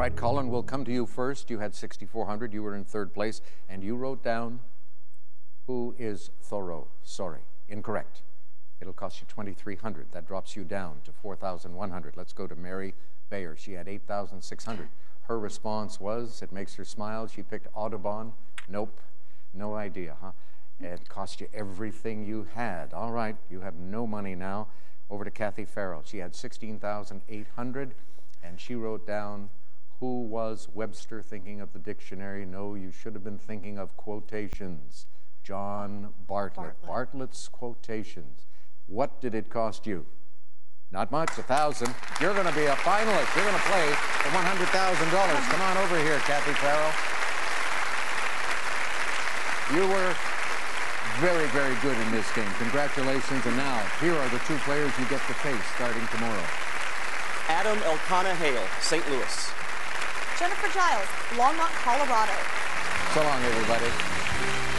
right, Colin, we'll come to you first. You had 6,400. You were in third place, and you wrote down, who is Thoreau? Sorry, incorrect. It'll cost you 2,300. That drops you down to 4,100. Let's go to Mary Bayer. She had 8,600. Her response was, it makes her smile. She picked Audubon. Nope, no idea, huh? It cost you everything you had. All right, you have no money now. Over to Kathy Farrell. She had 16,800, and she wrote down, who was Webster thinking of the dictionary? No, you should have been thinking of quotations. John Bartlett. Bartlett's quotations. What did it cost you? Not much, 1,000. You're going to be a finalist. You're going to play for $100,000. Come on over here, Kathy Farrell. You were very, very good in this game. Congratulations. And now, here are the two players you get to face starting tomorrow. Adam Elkanah Hale, St. Louis. Jennifer Giles, Longmont, Colorado. So long, everybody.